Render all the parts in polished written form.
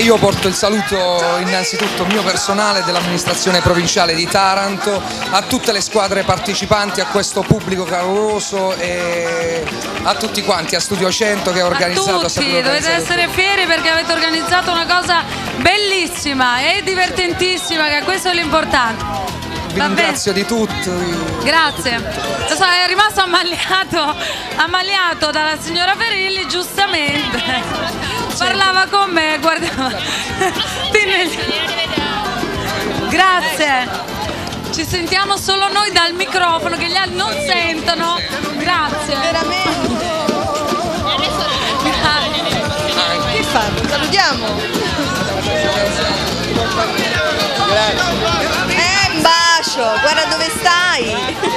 io porto il saluto innanzitutto mio personale dell'amministrazione provinciale di Taranto, a tutte le squadre partecipanti, a questo pubblico caloroso e a tutti quanti, a Studio 100 che ha organizzato. A tutti, dovete essere fieri perché avete organizzato una cosa bellissima e divertentissima, che questo è l'importante. Vi ringrazio di tutto. Grazie. È rimasto ammaliato dalla signora Ferilli, giustamente. Parlava con me, guardava. Grazie. Ci sentiamo solo noi dal microfono, che gli altri non sentono. Grazie. Veramente. Che fanno? Salutiamo. Grazie. Un bacio, guarda dove stai.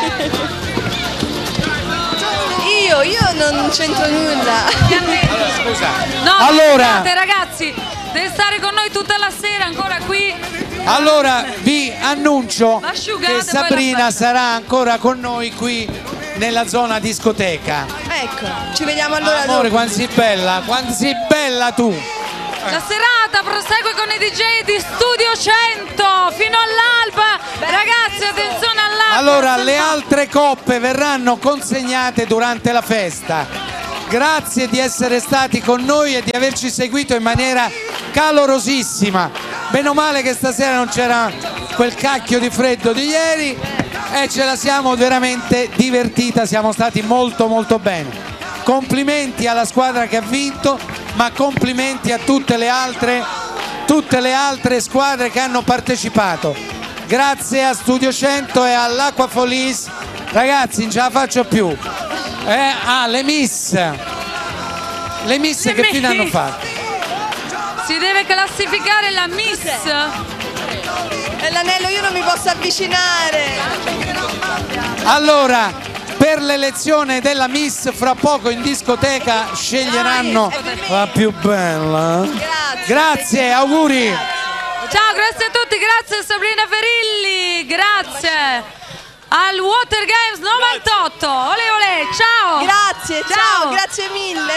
Io non c'entro nulla. Scusa. No, allora, scusate, ragazzi, deve stare con noi tutta la sera ancora qui. Allora vi annuncio Asciugate, che Sabrina sarà ancora con noi qui nella zona discoteca. Ecco, ci vediamo allora Amore, dopo. quanto sei bella tu. La serata prosegue con i DJ di Studio 100 fino all'alba. Ragazzi, attenzione all'alba. Allora, le altre coppe verranno consegnate durante la festa. Grazie di essere stati con noi e di averci seguito in maniera calorosissima. Bene o male che stasera non c'era quel cacchio di freddo di ieri e ce la siamo veramente divertita, siamo stati molto molto bene. Complimenti alla squadra che ha vinto, ma complimenti a tutte le altre squadre che hanno partecipato. Grazie a Studio 100 e all'Acquafolis. Ragazzi, non ce la faccio più. Le Miss che fine hanno fatto? Si deve classificare la Miss. E l'anello io non mi posso avvicinare. Allora, per l'elezione della Miss fra poco in discoteca sceglieranno la più bella. Grazie, auguri. Ciao, grazie a tutti, grazie a Sabrina Ferilli, grazie al Water Games 98. Olè olè, ciao. Grazie, ciao, grazie mille.